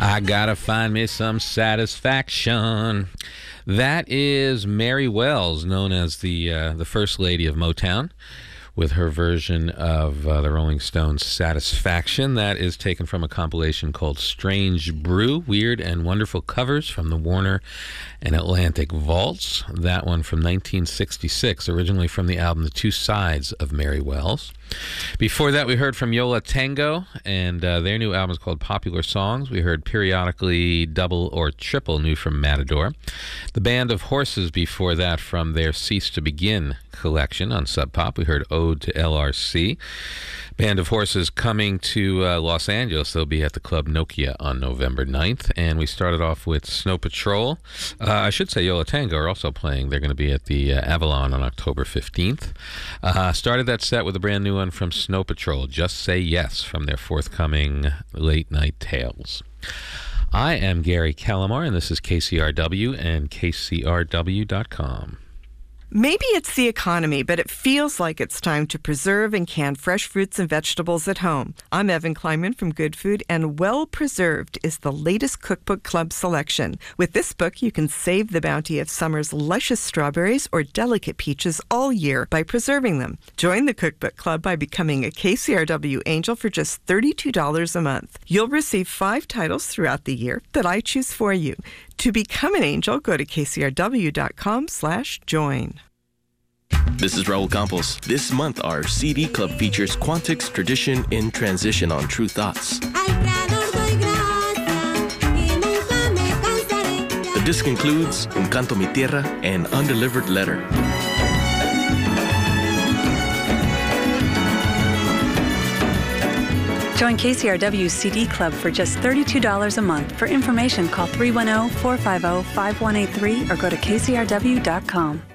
I gotta find me some satisfaction. That is Mary Wells, known as the First Lady of Motown, with her version of the Rolling Stones' Satisfaction. That is taken from a compilation called Strange Brew, Weird and Wonderful Covers from the Warner and Atlantic Vaults. That one from 1966, originally from the album The Two Sides of Mary Wells. Before that, we heard from Yo La Tengo, and their new album is called Popular Songs. We heard periodically Double or Triple, new from Matador. The Band of Horses before that from their Cease to Begin collection on Sub Pop. We heard Ode to LRC. Band of Horses coming to Los Angeles. They'll be at the Club Nokia on November 9th. And we started off with Snow Patrol. I should say Yo La Tengo are also playing. They're going to be at the Avalon on October 15th. Started that set with a brand new one from Snow Patrol, Just Say Yes, from their forthcoming Late Night Tales. I am Gary Calamar, and this is KCRW and KCRW.com. Maybe it's the economy, but it feels like it's time to preserve and can fresh fruits and vegetables at home. I'm Evan Kleinman from Good Food, and Well Preserved is the latest Cookbook Club selection. With this book, you can save the bounty of summer's luscious strawberries or delicate peaches all year by preserving them. Join the Cookbook Club by becoming a KCRW Angel for just $32 a month. You'll receive 5 titles throughout the year that I choose for you. To become an angel, go to kcrw.com/join. This is Raul Campos. This month, our CD Club features Quantic's Tradition in Transition on True Thoughts. The disc includes Un Canto Mi Tierra and Undelivered Letter. Join KCRW's CD Club for just $32 a month. For information, call 310-450-5183 or go to kcrw.com.